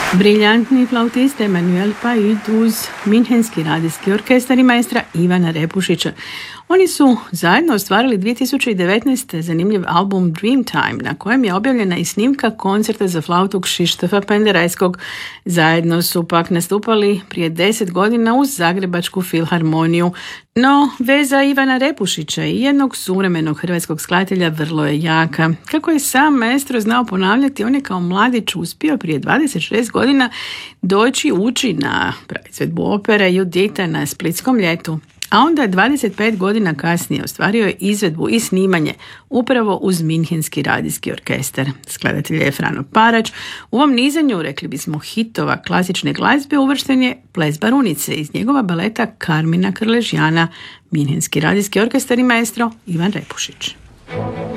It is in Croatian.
Briljantni flautist Emanuel Paid uz Minhenski radijski orkestar i maestra Ivana Repušića. Oni su zajedno ostvarili 2019. zanimljiv album Dreamtime, na kojem je objavljena i snimka koncerta za flautu Kšištofa Pendereckog. Zajedno su pak nastupali prije 10 godina uz Zagrebačku filharmoniju. No, veza Ivana Repušića i jednog suvremenog hrvatskog skladatelja vrlo je jaka. Kako je sam maestro znao ponavljati, on je kao mladić uspio prije 26 godina doći ući na izvedbu opere Judita na Splitskom ljetu. A onda 25 godina kasnije ostvario je izvedbu i snimanje upravo uz Minhenski radijski orkestar. Skladatelj je Frano Parać. U ovom nizanju, rekli bismo, hitova klasične glazbe uvršten je ples Barunice iz njegova baleta Karmina Krležjana. Minhenski radijski orkestar i maestro Ivan Repušić.